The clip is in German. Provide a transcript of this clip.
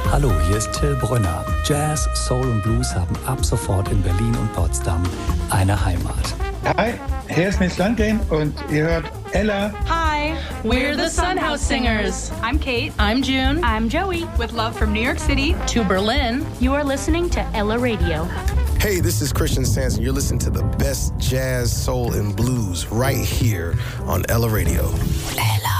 Hallo, hier ist Till Brünner. Jazz, Soul und Blues haben ab sofort in Berlin und Potsdam eine Heimat. Hi, hier ist Miss Landgren und ihr hört Ella. Hi, we're the Sunhouse Singers. I'm Kate. I'm June. I'm Joey. With love from New York City to Berlin. You are listening to Ella Radio. Hey, this is Christian Sanson. You're listening to the best jazz, soul, and blues right here on Ella Radio. Ella.